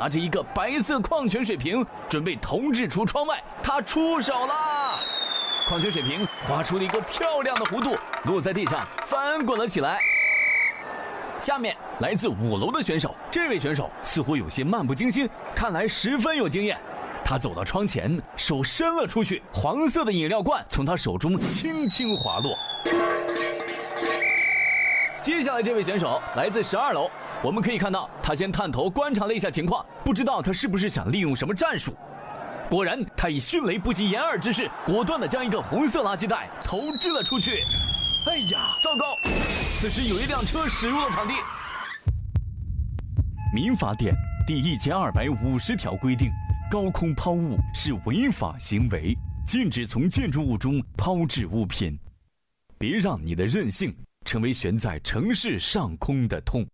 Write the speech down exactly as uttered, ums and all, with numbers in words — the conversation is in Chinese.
拿着一个白色矿泉水瓶，准备投掷出窗外。他出手了，矿泉水瓶划出了一个漂亮的弧度，落在地上翻滚了起来。下面来自五楼的选手，这位选手似乎有些漫不经心，看来十分有经验。他走到窗前，手伸了出去，黄色的饮料罐从他手中轻轻滑落。接下来这位选手来自十二楼，我们可以看到他先探头观察了一下情况，不知道他是不是想利用什么战术。果然，他以迅雷不及掩耳之势，果断地将一个红色垃圾袋投掷了出去。哎呀，糟糕！此时有一辆车驶入了场地。民法典第一千二百五十条规定，高空抛物是违法行为，禁止从建筑物中抛掷物品。别让你的任性成为悬在城市上空的痛。